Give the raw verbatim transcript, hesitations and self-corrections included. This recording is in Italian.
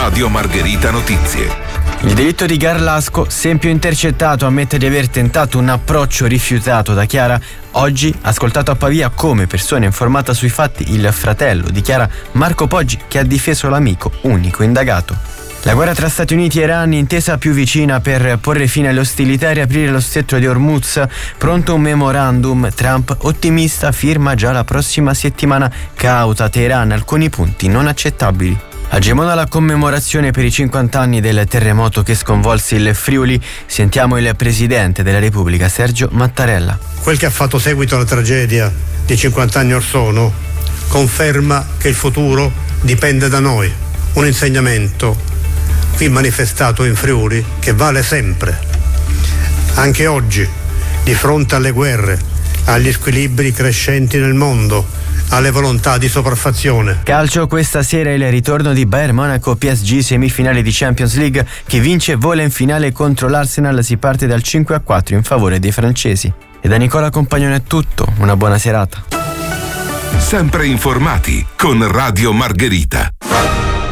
Radio Margherita Notizie. Il delitto di Garlasco, Sempio intercettato ammette di aver tentato un approccio rifiutato da Chiara. Oggi, ascoltato a Pavia come persona informata sui fatti, il fratello dichiara Marco Poggi che ha difeso l'amico, unico indagato. La guerra tra Stati Uniti e Iran intesa più vicina per porre fine alle ostilità e riaprire lo stretto di Hormuz. Pronto un memorandum, Trump ottimista firma già la prossima settimana, cauta Teheran alcuni punti non accettabili. A Gemona la commemorazione per i cinquanta anni del terremoto che sconvolse il Friuli. Sentiamo il Presidente della Repubblica, Sergio Mattarella. Quel che ha fatto seguito alla tragedia di cinquanta anni or sono conferma che il futuro dipende da noi. Un insegnamento qui manifestato in Friuli che vale sempre. Anche oggi, di fronte alle guerre, agli squilibri crescenti nel mondo, alle volontà di sopraffazione. Calcio, questa sera il ritorno di Bayern Monaco P S G, semifinali di Champions League. Chi vince vola in finale contro l'Arsenal. Si parte dal cinque a quattro in favore dei francesi. E da Nicola Compagnone è tutto, una buona serata. Sempre informati con Radio Margherita.